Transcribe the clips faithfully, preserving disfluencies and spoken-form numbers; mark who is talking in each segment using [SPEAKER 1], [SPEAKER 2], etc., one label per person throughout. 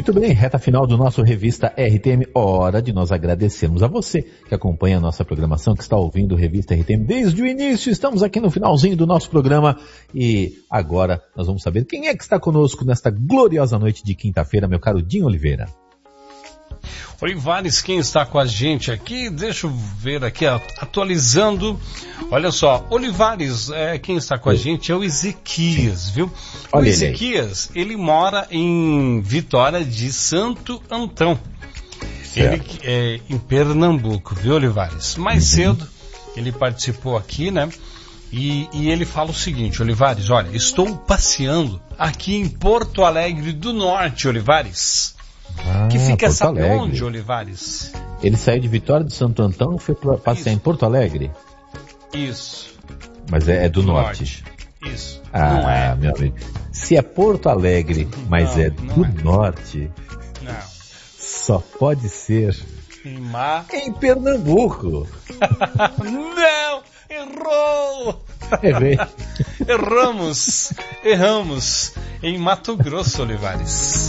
[SPEAKER 1] Muito bem, reta final do nosso Revista R T M. Hora de nós agradecermos a você que acompanha a nossa programação, que está ouvindo Revista R T M desde o início. Estamos aqui no finalzinho do nosso programa e agora nós vamos saber quem é que está conosco nesta gloriosa noite de quinta-feira, meu caro Dinho Oliveira.
[SPEAKER 2] Olivares, quem está com a gente aqui? Deixa eu ver aqui, atualizando. Olha só, Olivares, é, quem está com a gente é o Ezequias, viu? O
[SPEAKER 1] Olha
[SPEAKER 2] Ezequias, ele, ele mora em Vitória de Santo Antão. Ele é em Pernambuco, viu, Olivares? Mais uhum. cedo ele participou aqui, né? E, e ele fala o seguinte, Olivares, olha, estou passeando aqui em Porto Alegre do Norte, Olivares.
[SPEAKER 1] Ah,
[SPEAKER 2] que fica,
[SPEAKER 1] Porto
[SPEAKER 2] sabe
[SPEAKER 1] Alegre.
[SPEAKER 2] onde, Olivares?
[SPEAKER 1] Ele saiu de Vitória de Santo Antão e foi passear em Porto Alegre?
[SPEAKER 2] Isso.
[SPEAKER 1] Mas é, é do, do norte.
[SPEAKER 2] norte. Isso.
[SPEAKER 1] Ah,
[SPEAKER 2] não é.
[SPEAKER 1] Meu amigo. Se é Porto Alegre, mas não, é do é. norte,
[SPEAKER 2] não.
[SPEAKER 1] Só pode ser
[SPEAKER 2] em, Ma...
[SPEAKER 1] em Pernambuco.
[SPEAKER 2] Não! Errou!
[SPEAKER 1] Errei.
[SPEAKER 2] Erramos, erramos em Mato Grosso, Olivares.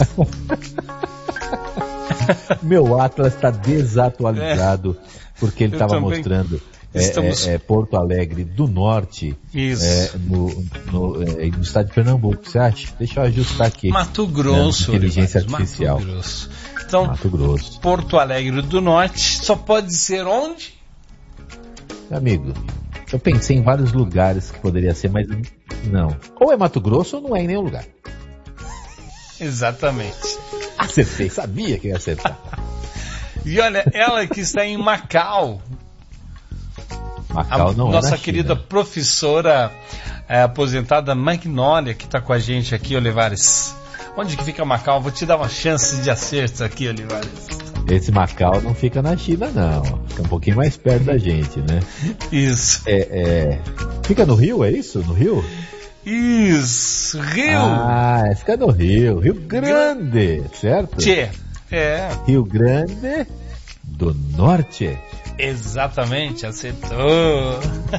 [SPEAKER 1] Meu Atlas está desatualizado é. porque ele estava mostrando é, Estamos... é, é, Porto Alegre do Norte é, no, no, é, no estado de Pernambuco. Você acha? Deixa eu ajustar aqui.
[SPEAKER 2] Mato Grosso,
[SPEAKER 1] né, inteligência
[SPEAKER 2] Olivares,
[SPEAKER 1] artificial.
[SPEAKER 2] Mato Grosso. Então,
[SPEAKER 1] Mato Grosso.
[SPEAKER 2] Porto Alegre do Norte só pode ser onde?
[SPEAKER 1] Amigo, eu pensei em vários lugares que poderia ser, mas não. Ou é Mato Grosso ou não é em nenhum lugar.
[SPEAKER 2] Exatamente.
[SPEAKER 1] Acertei, sabia que ia acertar.
[SPEAKER 2] E olha, ela que está em Macau.
[SPEAKER 1] Macau
[SPEAKER 2] a
[SPEAKER 1] não
[SPEAKER 2] nossa
[SPEAKER 1] é na
[SPEAKER 2] querida
[SPEAKER 1] China.
[SPEAKER 2] Professora é, aposentada Magnólia, que está com a gente aqui, Olivares. Onde que fica Macau? Vou te dar uma chance de acerto aqui, Olivares.
[SPEAKER 1] Esse Macau não fica na China, não. Fica um pouquinho mais perto da gente, né?
[SPEAKER 2] Isso.
[SPEAKER 1] É, é... Fica no Rio, é isso? No Rio?
[SPEAKER 2] Isso, Rio.
[SPEAKER 1] Ah, fica no Rio. Rio Grande, certo?
[SPEAKER 2] Tchê. É.
[SPEAKER 1] Rio Grande do Norte.
[SPEAKER 2] Exatamente, acertou.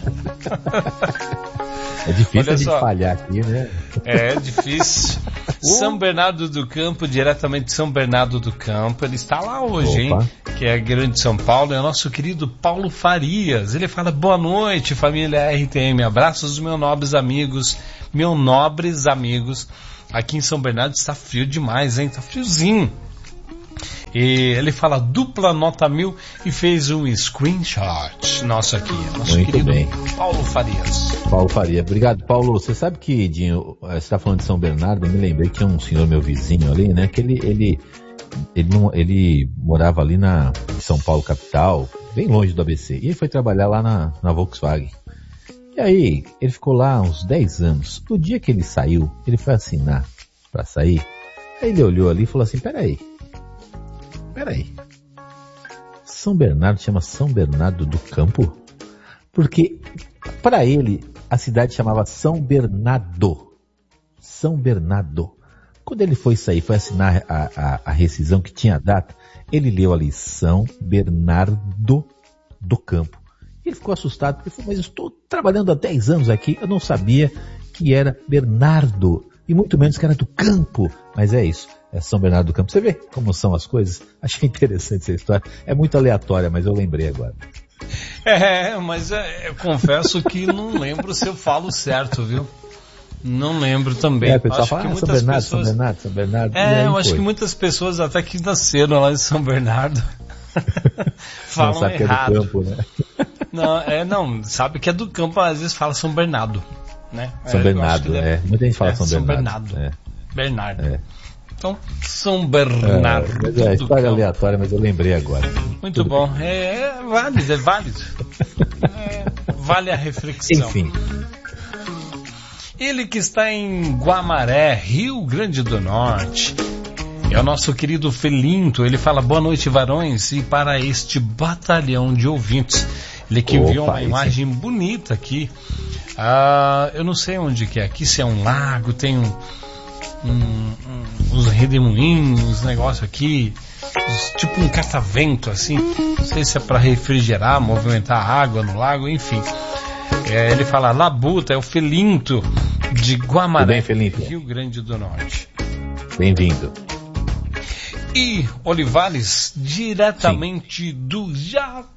[SPEAKER 1] É difícil a gente
[SPEAKER 2] só.
[SPEAKER 1] falhar aqui, né?
[SPEAKER 2] É difícil. São Bernardo do Campo, diretamente de São Bernardo do Campo. Ele está lá hoje,
[SPEAKER 1] Opa.
[SPEAKER 2] hein? Que é grande São Paulo. É o nosso querido Paulo Farias. Ele fala, boa noite, família R T M. Abraços, meus nobres amigos. Meus nobres amigos. Aqui em São Bernardo está frio demais, hein? Tá friozinho. E ele fala dupla nota mil e fez um screenshot nosso aqui. Nosso
[SPEAKER 1] Muito
[SPEAKER 2] querido
[SPEAKER 1] bem.
[SPEAKER 2] Paulo Farias.
[SPEAKER 1] Paulo Faria. Obrigado, Paulo. Você sabe que, Dinho, você está falando de São Bernardo, eu me lembrei que tinha um senhor, meu vizinho ali, né? Que ele, ele, ele, não, ele morava ali na em São Paulo, capital, bem longe do A B C. E ele foi trabalhar lá na, na Volkswagen. E aí, ele ficou lá uns dez anos. No dia que ele saiu, ele foi assinar para sair. Aí ele olhou ali e falou assim, peraí. Peraí, São Bernardo chama São Bernardo do Campo? Porque, para ele, a cidade chamava São Bernardo. São Bernardo. Quando ele foi sair, foi assinar a, a, a rescisão que tinha data, ele leu ali São Bernardo do Campo. Ele ficou assustado, porque ele falou, mas eu estou trabalhando há dez anos aqui, eu não sabia que era Bernardo, e muito menos que era do Campo. Mas é isso. É São Bernardo do Campo. Você vê como são as coisas? Achei interessante essa história. É muito aleatória, mas eu lembrei agora.
[SPEAKER 2] É, mas é, eu confesso que não lembro se eu falo certo, viu? Não lembro também.
[SPEAKER 1] É, o pessoal
[SPEAKER 2] acho
[SPEAKER 1] fala,
[SPEAKER 2] que
[SPEAKER 1] ah,
[SPEAKER 2] muitas
[SPEAKER 1] São Bernardo,
[SPEAKER 2] pessoas...
[SPEAKER 1] São Bernardo, São Bernardo.
[SPEAKER 2] É, eu acho
[SPEAKER 1] foi.
[SPEAKER 2] que muitas pessoas até que nasceram lá em São Bernardo falam
[SPEAKER 1] não sabe
[SPEAKER 2] errado.
[SPEAKER 1] Que é do campo, né?
[SPEAKER 2] Não, é, não, sabe que é do campo, às vezes fala São Bernardo, né?
[SPEAKER 1] São
[SPEAKER 2] é,
[SPEAKER 1] Bernardo, é.
[SPEAKER 2] deve...
[SPEAKER 1] Muita gente fala
[SPEAKER 2] é,
[SPEAKER 1] São,
[SPEAKER 2] São
[SPEAKER 1] Bernardo.
[SPEAKER 2] Bernardo.
[SPEAKER 1] É.
[SPEAKER 2] Bernardo.
[SPEAKER 1] É.
[SPEAKER 2] Então, São Bernardo.
[SPEAKER 1] É, mas é história
[SPEAKER 2] campo.
[SPEAKER 1] aleatória, mas eu lembrei agora.
[SPEAKER 2] Muito Tudo bom. É, é válido, é válido. É, vale a reflexão.
[SPEAKER 1] Enfim.
[SPEAKER 2] Ele que está em Guamaré, Rio Grande do Norte. É o nosso querido Felinto. Ele fala, boa noite, varões, e para este batalhão de ouvintes. Ele que
[SPEAKER 1] Opa,
[SPEAKER 2] enviou uma
[SPEAKER 1] esse...
[SPEAKER 2] imagem bonita aqui. Ah, eu não sei onde que é. Aqui se é um lago, tem um, um, um, uns redemoinhos, um negócio aqui, tipo um catavento assim. Não sei se é para refrigerar, movimentar a água no lago, enfim. É, ele fala, Labuta, é o Felinto de Guamaré,
[SPEAKER 1] bem, Felinto?
[SPEAKER 2] Rio Grande do Norte.
[SPEAKER 1] Bem-vindo.
[SPEAKER 2] E Olivares, diretamente Sim. do Japão.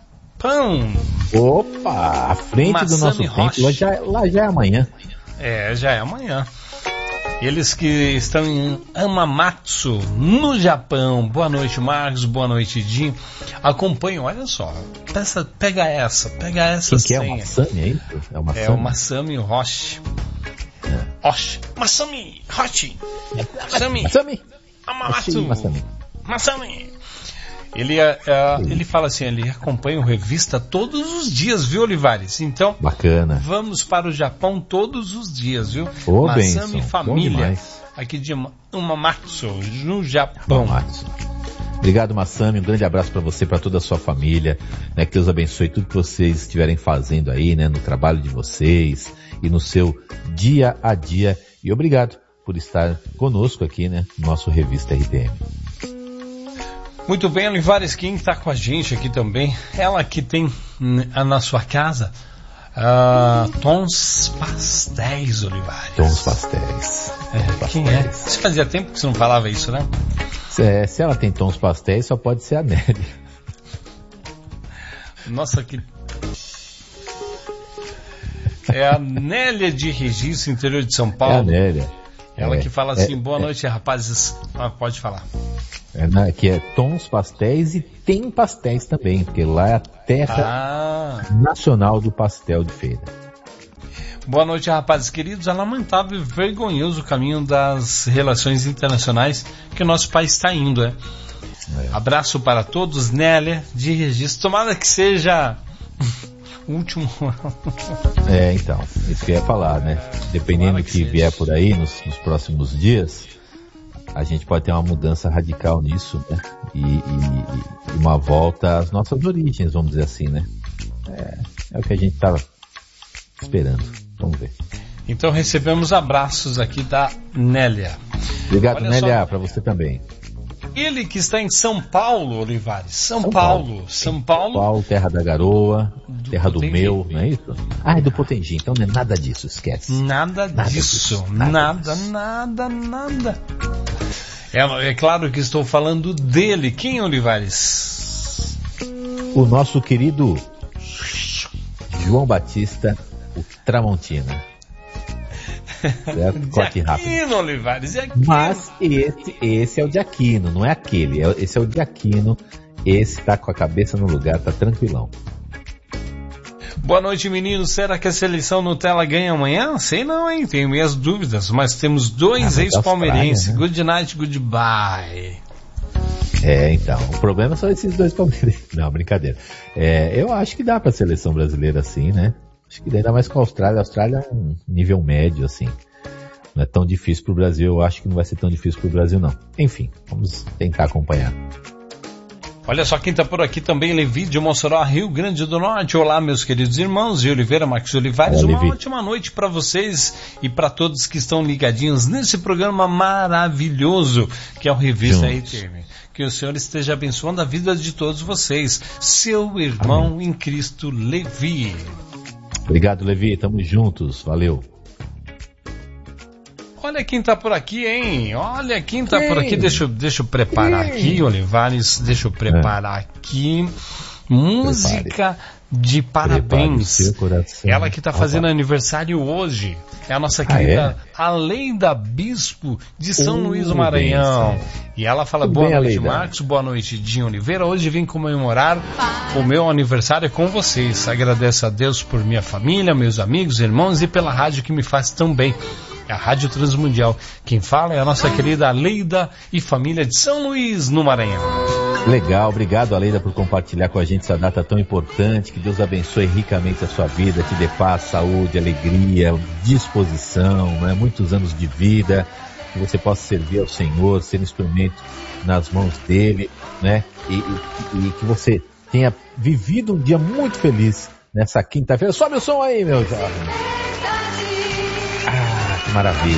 [SPEAKER 1] Opa, à frente Masami do nosso tempo, lá já, lá já é amanhã.
[SPEAKER 2] É, já é amanhã. Eles que estão em Hamamatsu, no Japão. Boa noite, Marcos. Boa noite, Dinho. Acompanham, olha só. Peça, pega essa, pega essa
[SPEAKER 1] senha.
[SPEAKER 2] Quem
[SPEAKER 1] que é? O Masami, é isso?
[SPEAKER 2] É o Masami, é o Masami Hoshi. É. Hoshi. Masami Hoshi. Masami.
[SPEAKER 1] Masami.
[SPEAKER 2] Hamamatsu. Masami. Masami. Ele, uh, ele fala assim, ele acompanha o Revista todos os dias, viu, Olivares? Então,
[SPEAKER 1] bacana.
[SPEAKER 2] Vamos para o Japão todos os dias, viu?
[SPEAKER 1] Ô,
[SPEAKER 2] Masami
[SPEAKER 1] benção.
[SPEAKER 2] Família, aqui de Hamamatsu, no Japão.
[SPEAKER 1] Hamamatsu. Obrigado, Masami, um grande abraço para você, para toda a sua família, né? Que Deus abençoe tudo que vocês estiverem fazendo aí, né? No trabalho de vocês e no seu dia a dia. E obrigado por estar conosco aqui, né? No nosso Revista R T M.
[SPEAKER 2] Muito bem, Olivares, quem está com a gente aqui também, ela que tem na sua casa uh, Tons Pastéis, Olivares.
[SPEAKER 1] Tons Pastéis.
[SPEAKER 2] É,
[SPEAKER 1] tons
[SPEAKER 2] quem
[SPEAKER 1] pastéis.
[SPEAKER 2] é? Você fazia tempo que você não falava isso, né?
[SPEAKER 1] É, se ela tem Tons Pastéis, só pode ser a Nélia.
[SPEAKER 2] Nossa, que... É a Nélia de Registro, interior de São Paulo.
[SPEAKER 1] É a Nélia.
[SPEAKER 2] Ela
[SPEAKER 1] é,
[SPEAKER 2] que fala assim,
[SPEAKER 1] é,
[SPEAKER 2] boa
[SPEAKER 1] é,
[SPEAKER 2] noite, rapazes. Ah, pode falar.
[SPEAKER 1] É, né, que é Tons Pastéis e tem pastéis também, porque lá é a terra
[SPEAKER 2] ah.
[SPEAKER 1] nacional do pastel de feira.
[SPEAKER 2] Boa noite, rapazes queridos. É lamentável e vergonhoso o caminho das relações internacionais que o nosso país está indo, né? É. Abraço para todos, Nélia de Registro. Tomara que seja o último.
[SPEAKER 1] É, então, isso que eu ia falar, né? Dependendo do que, que vier por aí nos, nos próximos dias, a gente pode ter uma mudança radical nisso, né? E, e, e uma volta às nossas origens, vamos dizer assim, né? É, é o que a gente estava esperando. Vamos ver.
[SPEAKER 2] Então recebemos abraços aqui da Nélia.
[SPEAKER 1] Obrigado,
[SPEAKER 2] Olha
[SPEAKER 1] Nélia, para você também.
[SPEAKER 2] Ele que está em São Paulo, Olivares. São, São Paulo. Paulo. São Paulo.
[SPEAKER 1] São Paulo, terra da garoa,
[SPEAKER 2] do
[SPEAKER 1] terra do
[SPEAKER 2] Potengi.
[SPEAKER 1] Meu, não é isso? Ah, é do Potengi, então não é nada disso, esquece.
[SPEAKER 2] Nada,
[SPEAKER 1] nada
[SPEAKER 2] disso,
[SPEAKER 1] disso.
[SPEAKER 2] Nada,
[SPEAKER 1] Nada,
[SPEAKER 2] nada, nada. É, é claro que estou falando dele. Quem, Olivares?
[SPEAKER 1] O nosso querido João Batista, o Tramontina. Certo? Corte rápido.
[SPEAKER 2] Aquino, Olivares, é Aquino.
[SPEAKER 1] Mas esse, esse é o de Aquino, não é aquele. É, esse é o de Aquino. Esse tá com a cabeça no lugar, tá tranquilão.
[SPEAKER 2] Boa noite, meninos. Será que a seleção Nutella ganha amanhã? Sei não, hein? Tenho minhas dúvidas, mas temos dois ah, ex-palmeirenses. Né? Good night, goodbye.
[SPEAKER 1] É, então. O problema são esses dois palmeirenses. Não, brincadeira. É, eu acho que dá pra seleção brasileira assim, né? Acho que ainda mais com a Austrália. A Austrália é um nível médio, assim. Não é tão difícil pro Brasil. Eu acho que não vai ser tão difícil pro Brasil, não. Enfim, vamos tentar acompanhar.
[SPEAKER 2] Olha só quem está por aqui também, Levi de Mossoró, Rio Grande do Norte. Olá, meus queridos irmãos, e Oliveira, Marcos Olivares. Olá, uma Levi. Ótima noite para vocês e para todos que estão ligadinhos nesse programa maravilhoso que é o Revista R T M. Que o Senhor esteja abençoando a vida de todos vocês. Seu irmão Amém. Em Cristo, Levi.
[SPEAKER 1] Obrigado, Levi. Tamo juntos. Valeu.
[SPEAKER 2] Olha quem tá por aqui, hein? Olha quem tá quem? por aqui. Deixa, deixa eu preparar quem? aqui, Olivares. Deixa eu preparar é. aqui. Música Prepare. de parabéns. Ela que tá fazendo Opa. aniversário hoje. É a nossa querida ah, é? Aleida Bispo de São uh, Luís do Maranhão. Bem, e ela fala, Tudo boa bem, noite, Aleida. Marcos. Boa noite, Dinho Oliveira. Hoje vim comemorar o meu aniversário com vocês. Agradeço a Deus por minha família, meus amigos, irmãos e pela rádio que me faz tão bem. É a Rádio Transmundial. Quem fala é a nossa querida Aleida e família de São Luís, no Maranhão.
[SPEAKER 1] Legal, obrigado, Aleida, por compartilhar com a gente essa data tão importante. Que Deus abençoe ricamente a sua vida, te dê paz, saúde, alegria, disposição, né? Muitos anos de vida, que você possa servir ao Senhor, ser instrumento nas mãos dele, né? E, e, e que você tenha vivido um dia muito feliz nessa quinta-feira. Sobe o som aí, meu jovem. Ah, que maravilha.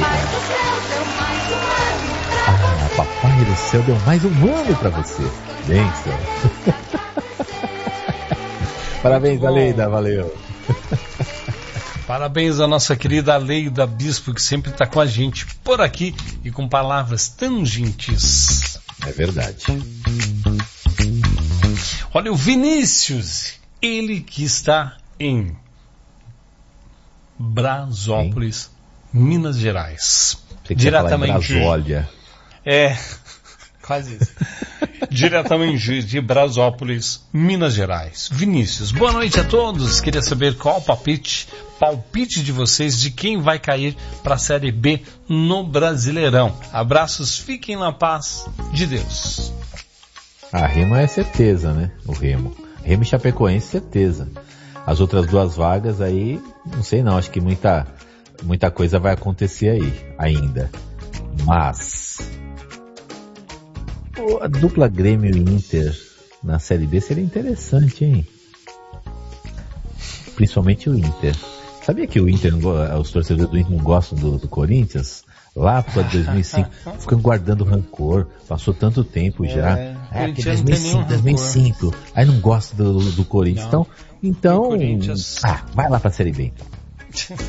[SPEAKER 1] Ah, papai do céu deu mais um ano pra você. Bênção. Parabéns, Aleida, valeu.
[SPEAKER 2] Parabéns à nossa querida Aleida Bispo, que sempre está com a gente por aqui e com palavras tão gentis.
[SPEAKER 1] É verdade.
[SPEAKER 2] Olha o Vinícius, ele que está em Brasópolis, Sim. Minas Gerais.
[SPEAKER 1] Você diretamente. Brasólia.
[SPEAKER 2] É, quase isso. Diretamente de Brasópolis, Minas Gerais. Vinícius, boa noite a todos. Queria saber qual o palpite, palpite de vocês de quem vai cair para a Série B no Brasileirão. Abraços, fiquem na paz de Deus.
[SPEAKER 1] A Remo é certeza, né? O Remo. Remo e Chapecoense, certeza. As outras duas vagas aí, não sei não, acho que muita, muita coisa vai acontecer aí ainda. Mas pô, a dupla Grêmio e Inter na Série B seria interessante, hein? Principalmente o Inter. Sabia que o Inter, os torcedores do Inter não gostam do, do Corinthians? Lá para dois mil e cinco, ficam guardando rancor, passou tanto tempo é, já. É, porque dois mil e cinco, dois mil e cinco, aí não gosta do, do Corinthians. Não. Então, então Corinthians... ah, vai lá pra Série B então.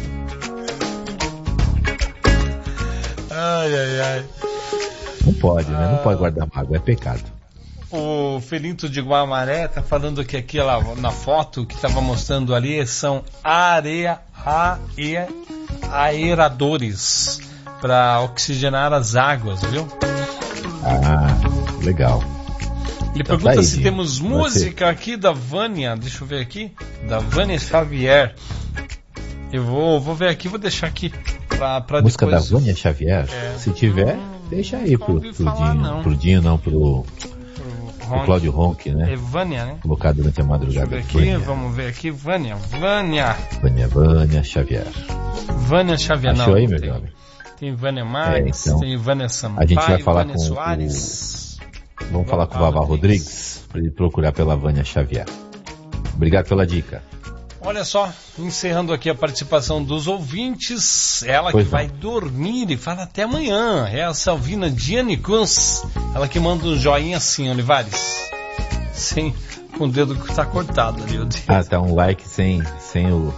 [SPEAKER 2] Ai, ai, ai.
[SPEAKER 1] Não pode, né? Não pode guardar mágoa, é pecado.
[SPEAKER 2] O Felinto de Guamaré tá falando que aqui lá, na foto que tava mostrando ali são areia, ae, aeradores para oxigenar as águas, viu?
[SPEAKER 1] Ah, legal.
[SPEAKER 2] Ele então, pergunta tá aí, se temos música ser. aqui da Vânia, deixa eu ver aqui, da Vânia Xavier. Eu vou, vou ver aqui, vou deixar aqui pra, pra
[SPEAKER 1] música
[SPEAKER 2] depois...
[SPEAKER 1] da Vânia Xavier? É. Se tiver, hum, deixa aí pro, pro falar, Dinho, não. pro Dinho, não, pro, pro, pro Cláudio Ronck, né?
[SPEAKER 2] É Vânia, né?
[SPEAKER 1] Colocado durante a madrugada.
[SPEAKER 2] Deixa eu ver aqui, Vânia. Vamos ver aqui, Vânia, Vânia.
[SPEAKER 1] Vânia, Vânia Xavier.
[SPEAKER 2] Vânia Xavier,
[SPEAKER 1] Achou
[SPEAKER 2] não.
[SPEAKER 1] aí, meu
[SPEAKER 2] tem.
[SPEAKER 1] jovem?
[SPEAKER 2] Tem Vânia Marques, é, então, tem Vânia Sampaio,
[SPEAKER 1] a gente vai falar
[SPEAKER 2] Vânia
[SPEAKER 1] com
[SPEAKER 2] Soares.
[SPEAKER 1] O, vamos falar com o Vavá Rodrigues, Rodrigues para ele procurar pela Vânia Xavier. Obrigado pela dica.
[SPEAKER 2] Olha só, encerrando aqui a participação dos ouvintes, ela pois que não. vai dormir e fala até amanhã, é a Salvina Dianicus, ela que manda um joinha assim, Olivares, sem, com o dedo que está cortado ali. O dedo.
[SPEAKER 1] Ah, tá um like sem, sem o...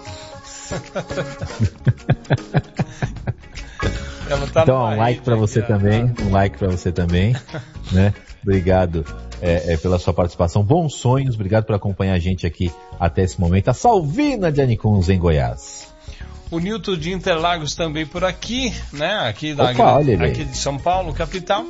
[SPEAKER 1] Tá então, um like para você também, um like para você também, né? Obrigado é, é, pela sua participação. Bons sonhos, obrigado por acompanhar a gente aqui até esse momento. A Salvina de Anicuns em Goiás.
[SPEAKER 2] O Nilton de Interlagos também por aqui, né? Aqui, da,
[SPEAKER 1] Opa, olha
[SPEAKER 2] aqui de São Paulo, capital.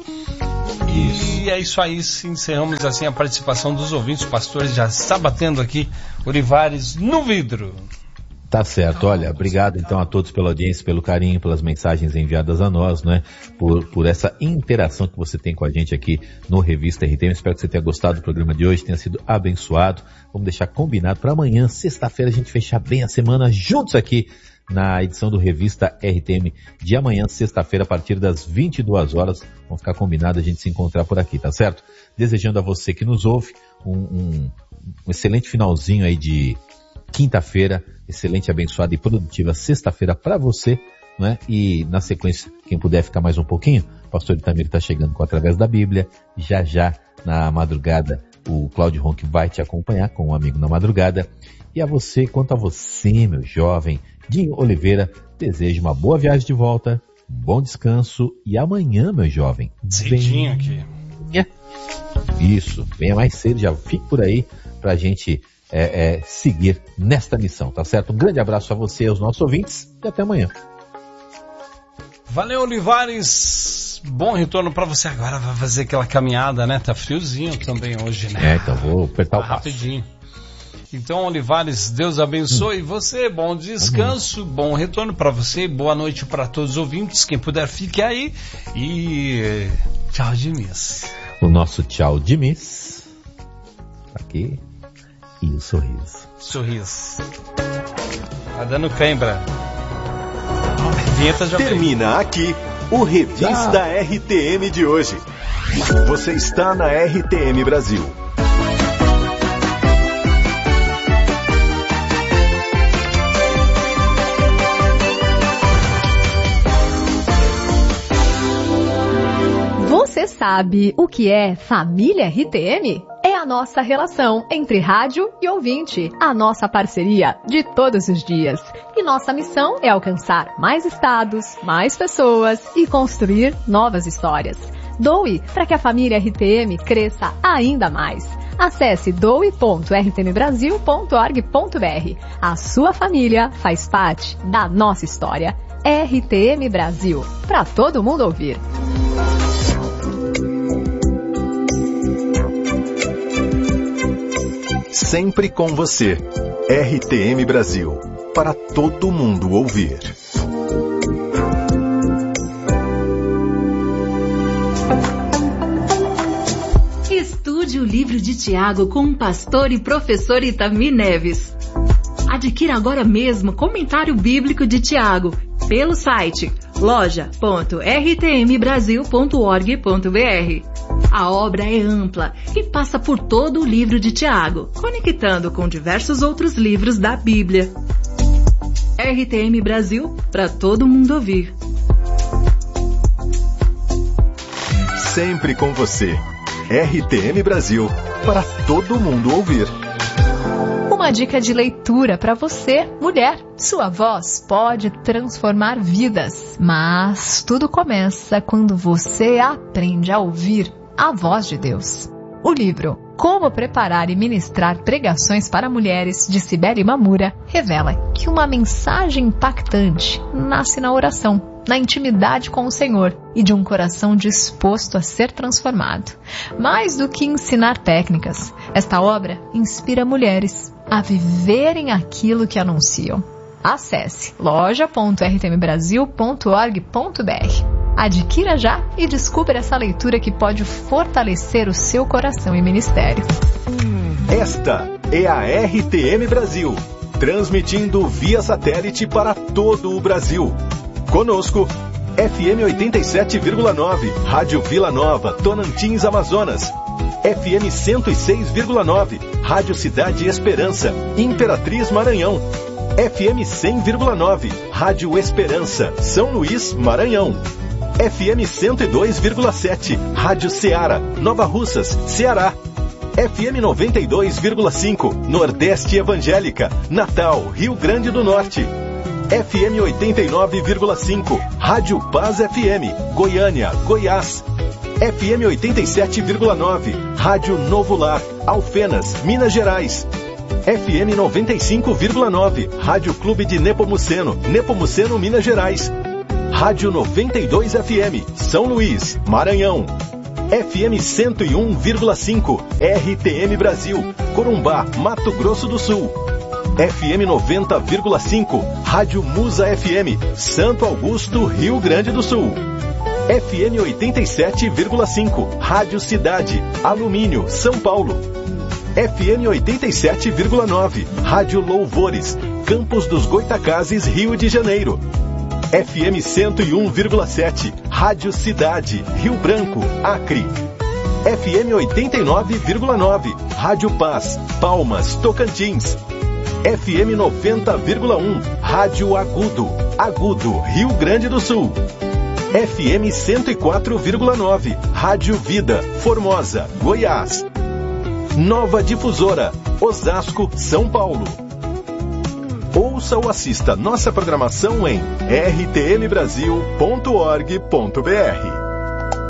[SPEAKER 2] E é isso aí, encerramos assim a participação dos ouvintes. O pastor já está batendo aqui, Olivares no vidro.
[SPEAKER 1] Tá certo, olha, obrigado então a todos pela audiência, pelo carinho, pelas mensagens enviadas a nós, né? Por, por essa interação que você tem com a gente aqui no Revista R T M. Espero que você tenha gostado do programa de hoje, tenha sido abençoado. Vamos deixar combinado para amanhã, sexta-feira, a gente fechar bem a semana juntos aqui na edição do Revista R T M de amanhã, sexta-feira, a partir das vinte e duas horas. Vamos ficar combinado a gente se encontrar por aqui, tá certo? Desejando a você que nos ouve um, um, um excelente finalzinho aí de quinta-feira, excelente, abençoada e produtiva sexta-feira para você, né? E na sequência, quem puder ficar mais um pouquinho, o pastor Itamir está chegando com Através da Bíblia. Já já, na madrugada, o Cláudio Ronck vai te acompanhar com um amigo na madrugada. E a você, quanto a você, meu jovem, Dinho Oliveira, desejo uma boa viagem de volta, bom descanso e amanhã, meu jovem,
[SPEAKER 2] cedinho aqui.
[SPEAKER 1] Isso, venha mais cedo, já fique por aí pra gente É, é, seguir nesta missão, tá certo? Um grande abraço a você e aos nossos ouvintes e até amanhã.
[SPEAKER 2] Valeu, Olivares. Bom retorno para você. Agora vai fazer aquela caminhada, né? Tá friozinho também hoje, né?
[SPEAKER 1] É, então vou apertar o passo.
[SPEAKER 2] Rapidinho. Então, Olivares, Deus abençoe hum. você. Bom descanso, hum. bom retorno para você. Boa noite para todos os ouvintes. Quem puder, fique aí. E tchau de miss.
[SPEAKER 1] O nosso tchau de miss. Aqui. E o sorriso.
[SPEAKER 2] Sorriso. Tá dando cãibra. Vinheta já
[SPEAKER 3] termina veio. Aqui o Revista ah. R T M de hoje. Você está na R T M Brasil.
[SPEAKER 4] Você sabe o que é Família R T M? É a nossa relação entre rádio e ouvinte, a nossa parceria de todos os dias. E nossa missão é alcançar mais estados, mais pessoas e construir novas histórias. Doe para que a família R T M cresça ainda mais. Acesse doe ponto r t m brasil ponto org ponto b r. A sua família faz parte da nossa história. R T M Brasil, para todo mundo ouvir.
[SPEAKER 3] Sempre com você. R T M Brasil, para todo mundo ouvir.
[SPEAKER 5] Estude o livro de Tiago com o pastor e professor Itami Neves. Adquira agora mesmo Comentário Bíblico de Tiago pelo site loja ponto r t m brasil ponto org ponto b r. A obra é ampla e passa por todo o livro de Tiago, conectando com diversos outros livros da Bíblia. R T M Brasil, para todo mundo ouvir.
[SPEAKER 3] Sempre com você. R T M Brasil, para todo mundo ouvir.
[SPEAKER 4] Uma dica de leitura para você, mulher. Sua voz pode transformar vidas, mas tudo começa quando você aprende a ouvir a voz de Deus. O livro Como Preparar e Ministrar Pregações para Mulheres, de Cibele Mamura, revela que uma mensagem impactante nasce na oração, na intimidade com o Senhor e de um coração disposto a ser transformado. Mais do que ensinar técnicas, esta obra inspira mulheres a viverem aquilo que anunciam. Acesse loja ponto r t m brasil ponto org ponto b r. Adquira já e descubra essa leitura que pode fortalecer o seu coração e ministério.
[SPEAKER 3] Esta é a R T M Brasil, transmitindo via satélite para todo o Brasil. Conosco, F M oitenta e sete vírgula nove, Rádio Vila Nova, Tonantins, Amazonas. F M cento e seis vírgula nove, Rádio Cidade Esperança, Imperatriz, Maranhão. F M cem vírgula nove, Rádio Esperança, São Luís, Maranhão. F M cento e dois vírgula sete, Rádio Ceará, Nova Russas, Ceará. F M noventa e dois vírgula cinco, Nordeste Evangélica, Natal, Rio Grande do Norte. F M oitenta e nove vírgula cinco, Rádio Paz F M, Goiânia, Goiás. F M oitenta e sete vírgula nove, Rádio Novo Lar, Alfenas, Minas Gerais. F M noventa e cinco vírgula nove, Rádio Clube de Nepomuceno, Nepomuceno, Minas Gerais. Rádio noventa e dois F M, São Luís, Maranhão. F M cento e um vírgula cinco, R T M Brasil, Corumbá, Mato Grosso do Sul. F M noventa vírgula cinco, Rádio Musa F M, Santo Augusto, Rio Grande do Sul. F M oitenta e sete vírgula cinco, Rádio Cidade, Alumínio, São Paulo. F M oitenta e sete vírgula nove, Rádio Louvores, Campos dos Goitacazes, Rio de Janeiro. F M cento e um vírgula sete, Rádio Cidade, Rio Branco, Acre. F M oitenta e nove vírgula nove, Rádio Paz, Palmas, Tocantins. F M noventa vírgula um, Rádio Agudo, Agudo, Rio Grande do Sul. F M cento e quatro vírgula nove, Rádio Vida, Formosa, Goiás. Nova Difusora, Osasco, São Paulo. Ouça ou assista nossa programação em r t m brasil ponto org ponto b r.